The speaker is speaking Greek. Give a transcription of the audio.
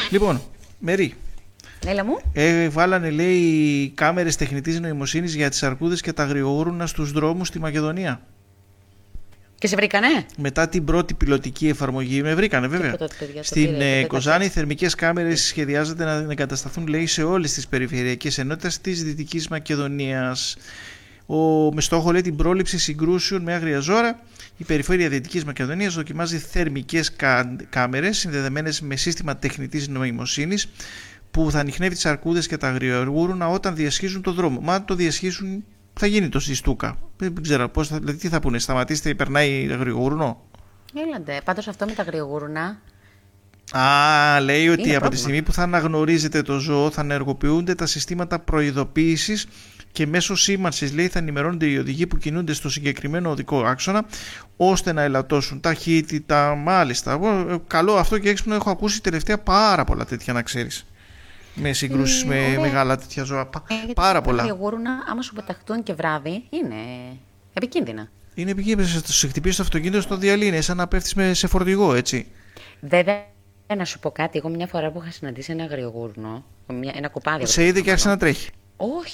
Λοιπόν, Μερή. Έλα μου. Βάλανε, λέει, κάμερες τεχνητής νοημοσύνης για τις αρκούδες και τα αγριογούρουνα στους δρόμους στη Μακεδονία. Και σε βρήκανε. Μετά την πρώτη πιλωτική εφαρμογή, με βρήκανε βέβαια. Στην Κοζάνη, οι θερμικές κάμερες σχεδιάζονται να εγκατασταθούν, λέει, σε όλες τις περιφερειακές ενότητες της Δυτικής Μακεδονίας. Με στόχο, λέει, την πρόληψη συγκρούσεων με άγρια ζώα, η Περιφέρεια Δυτικής Μακεδονίας δοκιμάζει θερμικές κάμερες συνδεδεμένες με σύστημα τεχνητής νοημοσύνης που θα ανιχνεύει τις αρκούδες και τα αγριογούρουνα όταν διασχίζουν το δρόμο. Μα αν το διασχίσουν, θα γίνει το συστούκα. Δεν ξέρω πώς δηλαδή, τι θα πούνε, σταματήστε, περνάει αγριογούρνο. Έλαντε, πάντως αυτό με τα αγριογούρουνα. Λέει ότι από τη στιγμή που θα αναγνωρίζεται το ζώο θα ενεργοποιούνται τα συστήματα προειδοποίησης και μέσω σήμανσης, λέει, θα ενημερώνονται οι οδηγοί που κινούνται στο συγκεκριμένο οδικό άξονα ώστε να ελαττώσουν ταχύτητα. Μάλιστα. Καλό αυτό και έξυπνο, έχω ακούσει τελευταία πάρα πολλά τέτοια, να ξέρεις. Με συγκρούσεις με μεγάλα τέτοια ζώα. Πάρα πολλά. Τα αγριογούρουνα, άμα σου πεταχτούν και βράδυ, είναι επικίνδυνα. Είναι επικίνδυνα. Σε χτυπήσει το αυτοκίνητο στο διαλύνει, σαν να πέφτεις σε φορτηγό, έτσι. Βέβαια, να σου πω κάτι. Εγώ μια φορά που είχα συναντήσει ένα αγριογούρνο, ένα κοπάδι. Σε είδε και άρχισε να τρέχει.